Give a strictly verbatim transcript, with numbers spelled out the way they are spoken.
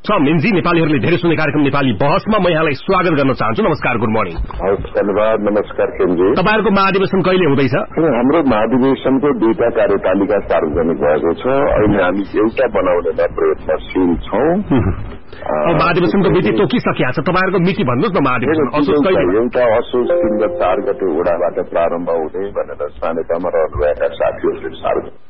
छ मेन्जी नेपालीहरूले धेरै सुन्ने कार्यक्रम नेपाली बहसमा म यहाँलाई स्वागत गर्न चाहन्छु। नमस्कार, गुड मर्निङ। धन्यवाद, नमस्कार केन्द्र। तपाईहरुको महाधिवेशन कहिले हुँदैछ? हाम्रो महाधिवेशनको दुईटा कार्यतालिका सार्वजनिक भएको छ। अहिले हामी एउटा बनाउनेमा प्रयत्नशील छौं। महाधिवेशनको मिति तोकिसकिया छ। तपाईहरुको मिति भन्नुस् न। महाधिवेशन असोज कहिले? एउटा असोज तीन र चार गते ओडाबाट प्रारम्भ हुने भनेर सानेपामा रहनुभएका साथीहरूले सार्वजनिक